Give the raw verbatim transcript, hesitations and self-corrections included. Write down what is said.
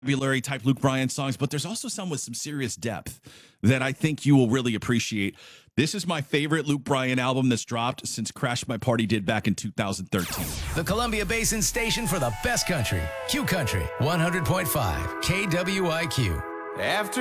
vocabulary type Luke Bryan songs, but there's also some with some serious depth that I think you will really appreciate. This is my favorite Luke Bryan album that's dropped since Crash My Party did back in two thousand thirteen. The Columbia Basin station for the best country. Q Country, one hundred point five K W I Q. After